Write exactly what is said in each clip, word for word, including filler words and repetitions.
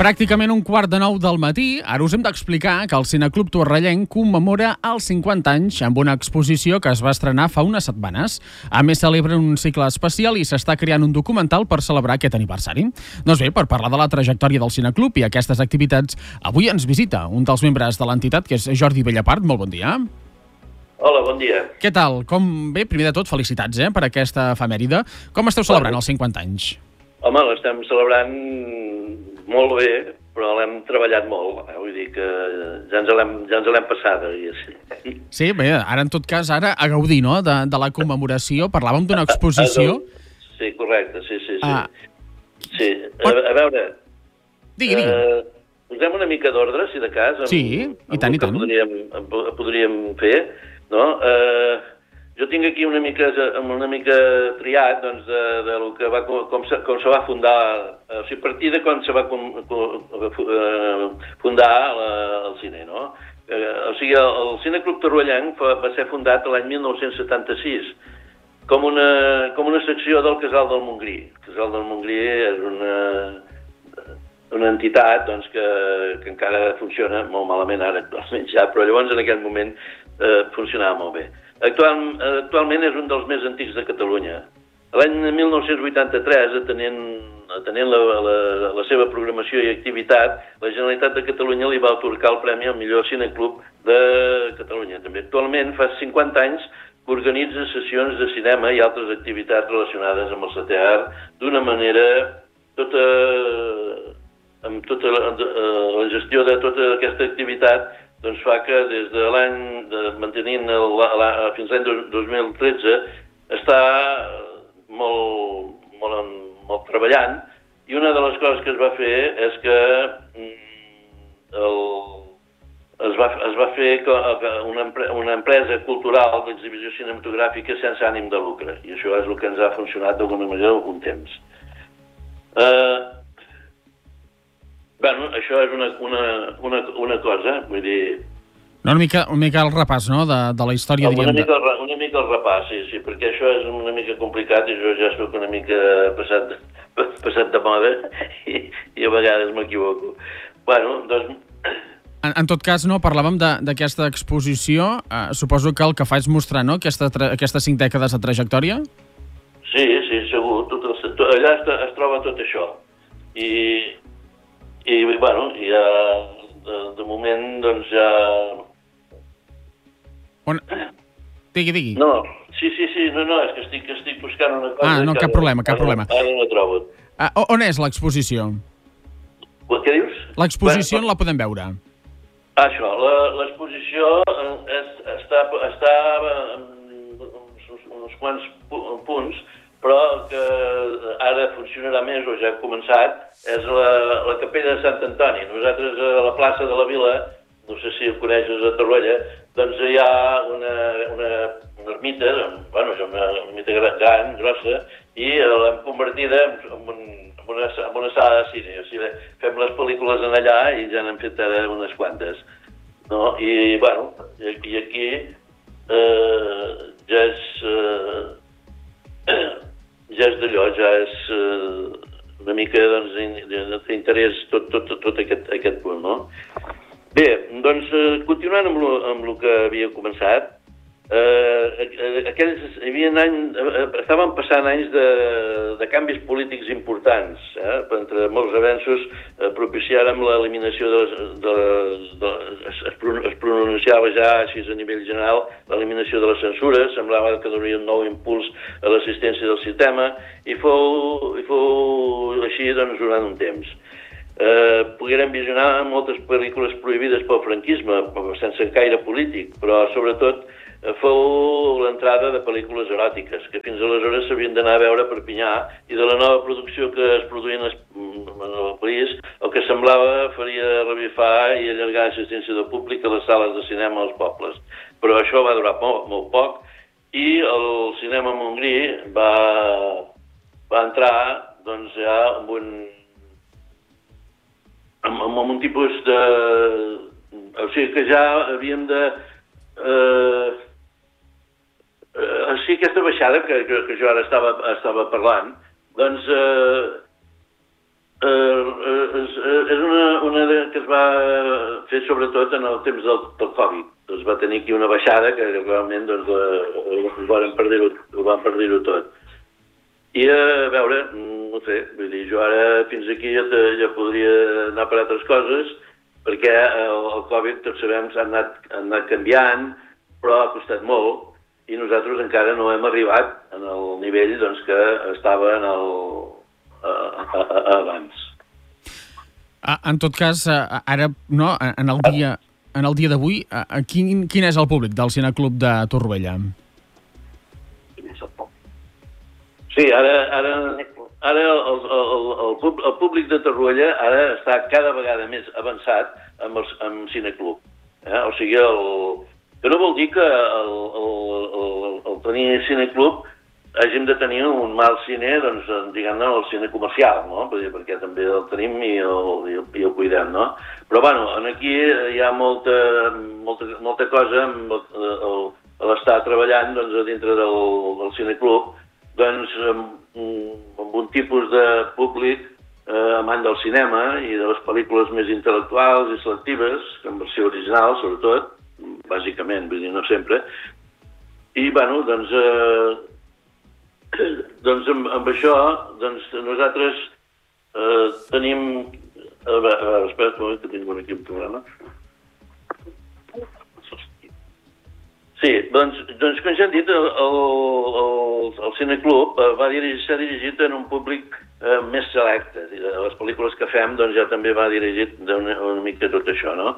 Pràcticament un quart de nou del matí, ara us hem d'explicar que el Cineclub Torrellenc commemora els cinquanta anys amb una exposició que es va estrenar fa unes setmanes. A més, celebra un cicle especial i s'està creant un documental per celebrar aquest aniversari. Doncs bé, per parlar de la trajectòria del Cineclub i aquestes activitats, avui ens visita un dels membres de l'entitat, que és Jordi Bellapart. Molt bon dia. Hola, bon dia. Què tal? Com... Bé, primer de tot, felicitats eh, per aquesta efemèride. Com esteu celebrant els cinquanta anys? Home, l'estem celebrant molt bé, però l'hem treballat molt. Eh? Vull dir que ja ens l'hem ja ens l'hem passada. Sí. sí, bé, ara en tot cas, ara a gaudir, no?, de, de la commemoració. Parlàvem d'una exposició. A, a, sí, correcte, sí, sí, sí. Ah. Sí, a, a veure... Digui, digui. Eh, posem una mica d'ordre, si de cas, amb, sí, i tant, i tant. Podríem, podríem fer, no? Eh... Jo tinc aquí una mica, una mica triat, doncs, de, de lo que va, com, se, com se va fundar, o sigui, a partir de quan se va com, com, fundar la, el cine, no? Eh, o sigui, el, el Cineclub Torrellenc va, va ser fundat l'any mil nou-cents setanta-sis com una, com una secció del Casal del Montgrí. El Casal del Montgrí és una, una entitat, doncs, que, que encara funciona molt malament ara actualment ja, però llavors en aquell moment eh, funcionava molt bé. Actual, actualment és un dels més antics de Catalunya. L'any mil nou-cents vuitanta-tres, atenent, atenent la, la, la seva programació i activitat, la Generalitat de Catalunya li va atorgar el Premi al millor cineclub de Catalunya. També actualment fa cinquanta anys que organitza sessions de cinema i altres activitats relacionades amb el setè art d'una manera tota, amb tota la, la gestió de tota aquesta activitat, doncs fa que des de l'any, de, mantenint el, la, fins l'any dos mil tretze, està molt, molt, molt treballant, i una de les coses que es va fer és que el, es, va, es va fer una, una empresa cultural d'exhibició cinematogràfica sense ànim de lucre, i això és el que ens ha funcionat d'alguna manera algun temps. Eh... Bueno, això és una, una, una, una cosa, vull dir... No, una mica, una mica el repàs, no?, de, de la història, una diguem... Mica el, una mica el repàs, sí, sí, perquè això és una mica complicat i jo ja soc una mica passat, passat de moda i, i a vegades m'equivoco. Bueno, doncs... En, en tot cas, no, parlàvem d'aquesta exposició, eh, suposo que el que fa és mostrar, no?, aquesta, aquestes cinc dècades de trajectòria? Sí, sí, segur, tot el, tot, allà es, es troba tot això. I... I, bueno, ja, de, de moment, doncs, ja... On... Digui, digui. No, sí, sí, sí, no, no, és que estic, estic buscant una cosa... Ah, no, cap problema, cap problema. Ara no la trobo. Ah, on és l'exposició? Què dius? L'exposició on la podem veure? Ah, això, l'exposició està, està en uns quants punts, però que ara funcionarà més, o ja ha començat, és la, la capella de Sant Antoni. Nosaltres a la plaça de la Vila, no sé si ho coneixes a Torroella, doncs hi ha una, una, una ermita, bueno, és una ermita gran, gran, grossa, i l'hem convertida en, un, en, una, en una sala de cine. O sigui, fem les pel·lícules en allà i ja n'hem fet ara unes quantes. No? I, bueno, i aquí eh, ja és... Eh, ja és d'allò, ja és eh, una mica doncs, d'interès tot, tot, tot, tot aquest, aquest punt, no? Bé, doncs, eh, continuant amb lo, amb lo que havia començat, eh, aquells, hi havia any, eh, estaven passant anys de, de canvis polítics importants, eh, entre molts avenços eh, propiciaren l'eliminació de, de, de, es, es pronunciava ja així a nivell general l'eliminació de la censura, semblava que donaria un nou impuls a l'assistència del sistema i fou, i fou així doncs, durant un temps. Eh, poguérem visionar moltes pel·lícules prohibides pel franquisme, sense caire polític, però sobretot fou l'entrada de pel·lícules eròtiques, que fins aleshores s'havien d'anar a veure a Perpinyà, i de la nova producció que es produïa en el país, el que semblava faria revifar i allargar l'assistència del públic a les sales de cinema als pobles. Però això va durar molt, molt poc, i el cinema Montgrí va, va entrar doncs, ja amb un, amb, amb un tipus de... O sigui que ja havíem de... Eh, eh, sí, aquesta baixada que, que, que jo ara estava, estava parlant, doncs eh, eh, és, és una que es va fer sobretot en el temps del, del Covid. Es va tenir aquí una baixada que realment doncs, ho van perdir-ho van perdir-ho tot. I a veure, no sé, vull dir, jo ara fins aquí ja, ja podria anar per altres coses, perquè el, el Covid, tots sabem, s'ha anat, ha anat canviant, però ha costat molt, i nosaltres encara no hem arribat en el nivell doncs, que estava en el, a, a, a, abans. En tot cas, ara, no, en el dia, en el dia d'avui, quin, quin és el públic del Cineclub de Torroella? Sí, ara, ara, ara el, el, el, el públic de Torroella ara està cada vegada més avançat amb el amb Cineclub. Eh? O sigui, el, que no vol dir que el, el, el, el tenir Cineclub hàgim de tenir un mal cine, doncs, diguem-ne, el cine comercial, no? Perquè també el tenim i el, i el, i el cuidem, no? Però, bueno, aquí hi ha molta, molta, molta cosa a l'estar treballant doncs, dintre del, del Cineclub, doncs, amb, amb un tipus de públic eh, amant del cinema i de les pel·lícules més intel·lectuals i selectives, en versió original, sobretot, bàsicament, vull dir, no sempre. I, bueno, doncs... Eh, doncs amb, amb això, doncs nosaltres eh, tenim... A veure, a veure, espera un moment que tinc aquí un programa. Sí, doncs, doncs com ja hem dit, el, el, el Cineclub va dirigir, s'ha dirigit en un públic eh, més selecte. Les pel·lícules que fem doncs, ja també va dirigit una, una mica tot això, no?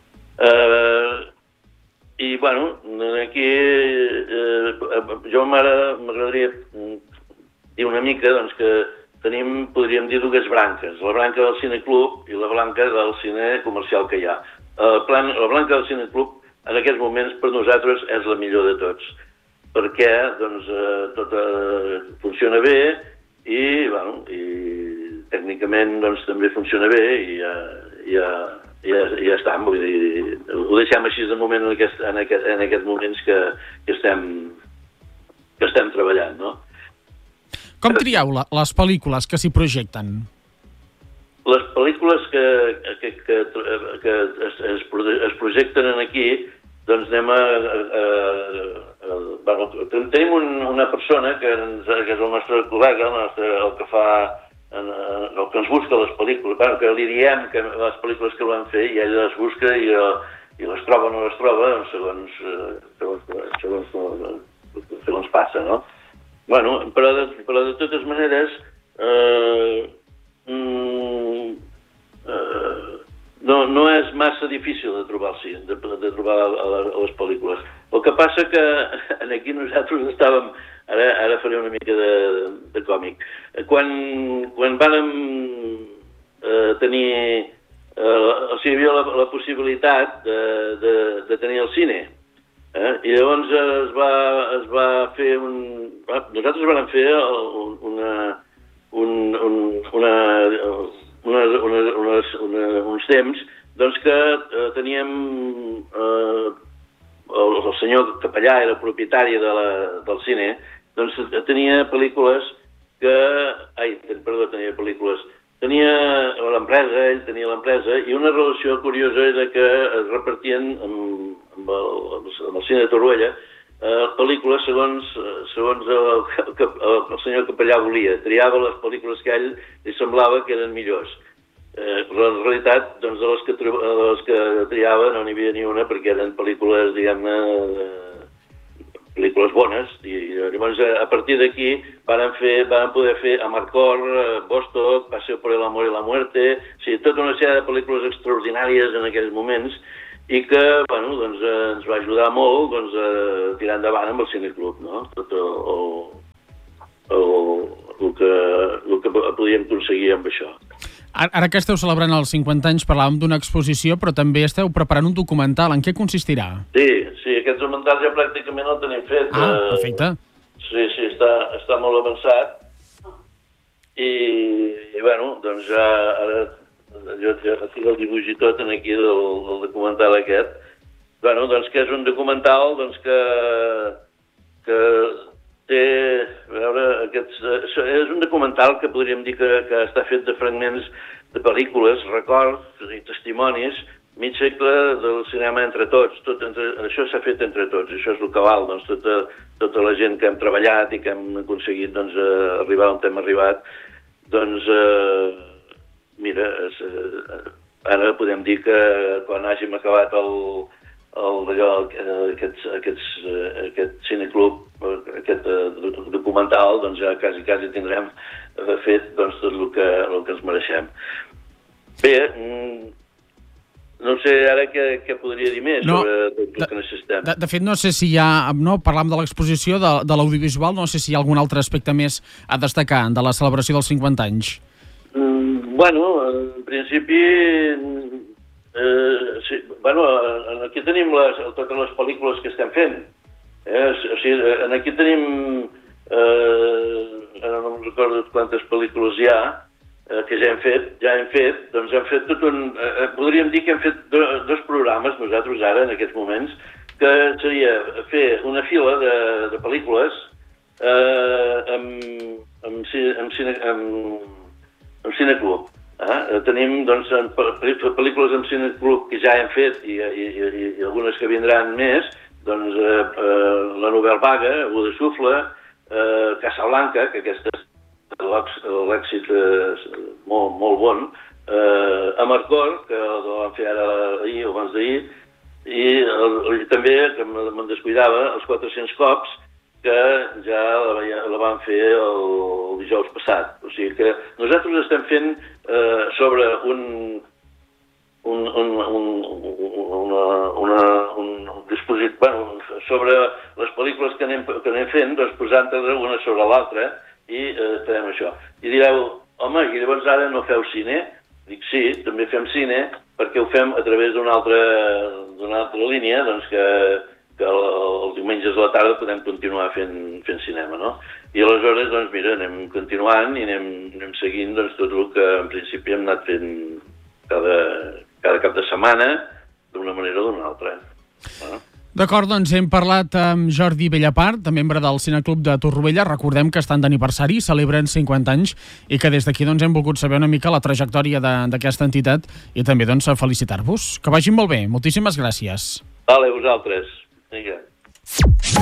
Eh, I, bueno, aquí eh, jo m'agradaria dir una mica doncs, que tenim, podríem dir, dues branques. La branca del Cineclub i la branca del cine comercial que hi ha. El plan, la branca del Cineclub, en aquests moments, per nosaltres, és la millor de tots. Perquè, doncs, eh, tot eh, funciona bé i, bueno, i tècnicament, doncs, també funciona bé i ja... ja Ja, ja està, vull dir, ho deixem així de moment en, aquest, en, aquest, en aquests moments que, que, estem, que estem treballant, no? Com trieu la, les pel·lícules que s'hi projecten? Les pel·lícules que, que, que, que es, es, es projecten aquí, doncs anem a... a, a, a bueno, tenim un, una persona que, ens, que és el nostre col·lega, el, nostre, el que fa... En, en, el que ens busca les pel·lícules, bueno, que li diem que les pel·lícules que van fer i ell les busca i, i les troba o no les troba segons, segons, segons, segons, segons passa, no? Bueno, però de, però de totes maneres eh, mm, eh, no, no és massa difícil de trobar, sí, de, de trobar a, a les pel·lícules. El que passa que aquí nosaltres estàvem... Ara, ara faré una mica de, de còmic. Quan, quan vàrem eh, tenir... Eh, o sigui, hi havia la, la possibilitat de, de, de tenir el cine. Eh? I llavors es va, es va fer un... Nosaltres vam fer una, un, un, una, una, una, una, una, uns temps doncs que eh, teníem... Eh, el, el senyor capellà era propietari de la, del cine, doncs tenia pel·lícules que... Ai, perdó, tenia pel·lícules... Tenia l'empresa, ell tenia l'empresa, i una relació curiosa era que es repartien amb, amb, el, amb el cine de Torroella eh, pel·lícules segons, segons el, el, el senyor capellà volia. Triava les pel·lícules que a ell li semblava que eren millors. Eh, però en realitat, doncs, de les que, de les que triava no n'hi havia ni una, perquè eren pel·lícules, diguem-ne, pel·lícules bones, i llavors a partir d'aquí van, fer, van poder fer Amarcord, Vostok, Paseo por el amor y la muerte, o sigui, tota una sèrie de pel·lícules extraordinàries en aquells moments, i que, bueno, doncs, ens va ajudar molt doncs, a tirar endavant amb el Cineclub, no? Tot el, el, el, el, que, el que podíem aconseguir amb això. Ara que esteu celebrant els cinquanta anys, parlàvem d'una exposició, però també esteu preparant un documental. En què consistirà? Sí, sí, aquest documental ja pràcticament el tenim fet. Ah, perfecte. Sí, sí, està, està molt avançat. I, i bueno, doncs ja ara jo ja tinc el dibuix i tot aquí del, del documental aquest. Bueno, doncs que és un documental doncs que, que té, a veure, aquests, és un documental que podríem dir que, que està fet de fragments de pel·lícules, records i testimonis, mig segle del cinema entre tots. Tot entre, això s'ha fet entre tots, això és el que val, doncs, tota, tota la gent que hem treballat i que hem aconseguit doncs, arribar on hem arribat, doncs, eh, mira, és, eh, ara podem dir que quan hàgim acabat el, el, allò, aquests, aquests, aquest cineclub, aquest documental, doncs ja quasi, quasi tindrem fet doncs, tot el que, el que ens mereixem. Bé, no sé ara què, què podria dir més no, sobre tot el que necessitem. De, de fet, no sé si hi ha... No, parlam de l'exposició de, de l'audiovisual, no sé si hi ha algun altre aspecte més a destacar de la celebració dels cinquanta anys. Mm, bueno, en principi... Eh, sí, bueno, aquí tenim les, totes les pel·lícules que estem fent. Eh? O sigui, aquí tenim... Eh, ara no em recordo quantes pel·lícules hi ha, que ja hem fet, ja hem fet, doncs hem fet tot un... Eh, podríem dir que hem fet do, dos programes, nosaltres ara, en aquests moments, que seria fer una fila de, de pel·lícules eh, amb, amb, amb, cine, amb, amb cineclub. Eh? Tenim, doncs, pel·lícules amb cineclub que ja hem fet i, i, i, i algunes que vindran més, doncs, eh, eh, La Nouvelle Vague, U de Xufla, eh, Casablanca, que aquesta l'èxit és molt, molt bon, eh, Amarcord, que el vam fer ara ahir o abans d'ahir, i, el, i també, que me'n descuidava, els quatre-cents cops, que ja la, la vam fer el, el dijous passat. O sigui que nosaltres estem fent eh, sobre un, un, un, un, una, una, un dispositiu, bueno, sobre les pel·lícules que anem, que anem fent, doncs posant-les una sobre l'altra, i eh, farem això. I direu, home, i llavors ara no feu cine? Dic, sí, també fem cine, perquè ho fem a través d'una altra, d'una altra línia, doncs que, que els diumenges a la tarda podem continuar fent, fent cinema, no? I aleshores, doncs mira, anem continuant i anem, anem seguint doncs, tot el que en principi hem anat fent cada, cada cap de setmana, d'una manera o d'una altra. No? D'acord, doncs hem parlat amb Jordi Bellapart, membre del Cineclub de Torroella. Recordem que estan d'aniversari, celebren cinquanta anys i que des d'aquí doncs, hem volgut saber una mica la trajectòria d'aquesta entitat i també doncs, felicitar-vos. Que vagin molt bé. Moltíssimes gràcies. Vale, vosaltres. Vinga.